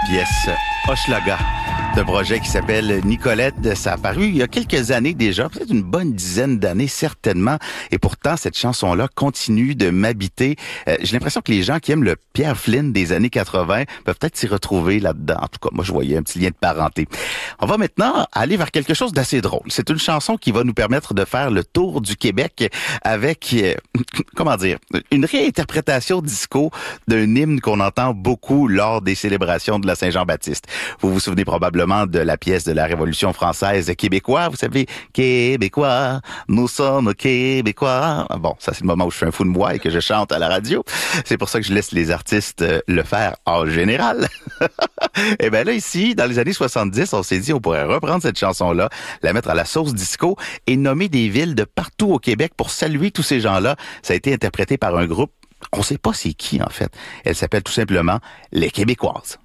pièce Hochelaga d'un projet qui s'appelle Nicolette. Ça a apparu il y a quelques années déjà, peut-être une bonne dizaine d'années certainement. Et pourtant, cette chanson-là continue de m'habiter. J'ai l'impression que les gens qui aiment le Pierre Flynn des années 80 peuvent peut-être s'y retrouver là-dedans. En tout cas, moi, je voyais un petit lien de parenté. On va maintenant aller vers quelque chose d'assez drôle. C'est une chanson qui va nous permettre de faire le tour du Québec avec, comment dire, une réinterprétation disco d'un hymne qu'on entend beaucoup lors des célébrations de la Saint-Jean-Baptiste. Vous vous souvenez probablement de la pièce de la Révolution française Québécois. Vous savez, Québécois, nous sommes Québécois. Bon, ça c'est le moment où je fais un fou de moi et que je chante à la radio. C'est pour ça que je laisse les artistes le faire en général. Et bien là, ici, dans les années 70, on s'est dit on pourrait reprendre cette chanson-là, la mettre à la sauce disco et nommer des villes de partout au Québec pour saluer tous ces gens-là. Ça a été interprété par un groupe, on sait pas c'est qui en fait. Elle s'appelle tout simplement Les Québécoises.